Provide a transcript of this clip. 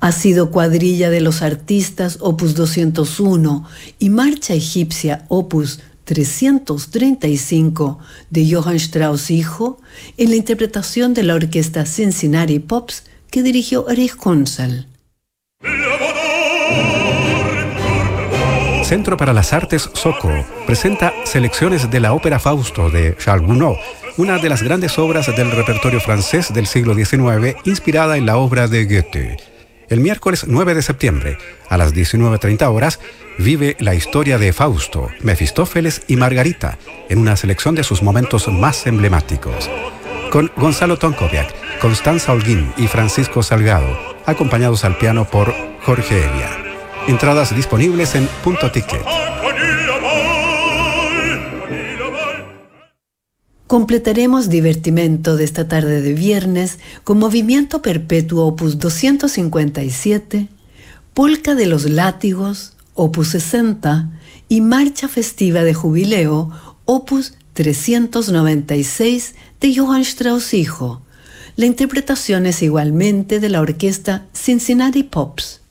Ha sido cuadrilla de los artistas opus 201 y marcha egipcia opus 335 de Johann Strauss hijo en la interpretación de la orquesta Cincinnati Pops que dirigió Erich Kunzel. Centro para las Artes Soco presenta selecciones de la ópera Fausto de Charles Gounod, una de las grandes obras del repertorio francés del siglo XIX, inspirada en la obra de Goethe. El miércoles 9 de septiembre, a las 19:30 horas, vive la historia de Fausto, Mefistófeles y Margarita, en una selección de sus momentos más emblemáticos. Con Gonzalo Tonkoviak, Constanza Holguín y Francisco Salgado, acompañados al piano por Jorge Elia. Entradas disponibles en Punto Ticket. Completaremos divertimento de esta tarde de viernes con Movimiento Perpetuo opus 257, Polca de los Látigos opus 60 y Marcha Festiva de Jubileo opus 396 de Johann Strauss hijo. La interpretación es igualmente de la orquesta Cincinnati Pops.